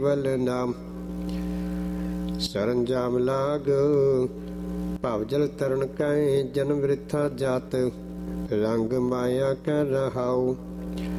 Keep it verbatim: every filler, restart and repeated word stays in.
ਵਲ ਨਾਮ ਸਰੰਜਾਮ ਲਾਗ ਭਵ ਜਲ ਤਰਨ ਕੈ ਜਨਮ ਵ੍ਰਿਥਾ ਜਾਤ ਰੰਗ ਮਾਇਆ ਕਰ ਰਹਾਉ